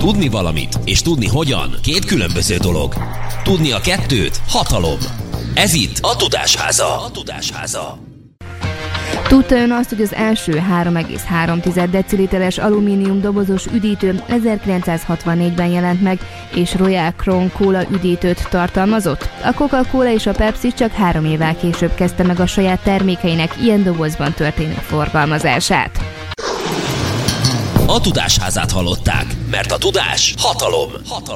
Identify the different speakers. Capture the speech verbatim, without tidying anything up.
Speaker 1: Tudni valamit és tudni hogyan két különböző dolog. Tudni a kettőt hatalom. Ez itt a Tudásháza. A Tudásháza.
Speaker 2: Tudta ön azt, hogy az első három egész három deciliteres alumínium dobozos üdítő ezerkilencszázhatvannégyben jelent meg, és Royal Crown Cola üdítőt tartalmazott? A Coca-Cola és a Pepsi csak három évvel később kezdte meg a saját termékeinek ilyen dobozban történő forgalmazását.
Speaker 1: A Tudásházát hallották, mert a tudás hatalom. hatalom.